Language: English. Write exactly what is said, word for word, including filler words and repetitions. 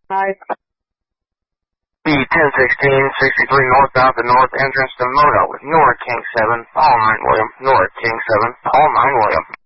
Hi. B ten sixteen, sixty-three northbound, the north entrance to Mono with North King seven, Paul nine William, North King seven, Paul nine William.